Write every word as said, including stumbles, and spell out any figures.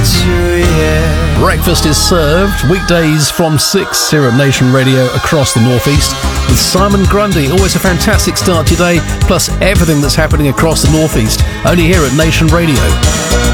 Breakfast is served weekdays from six here at Nation Radio across the Northeast with Simon Grundy. Always a fantastic start to your day, plus everything that's happening across the Northeast, only here at Nation Radio.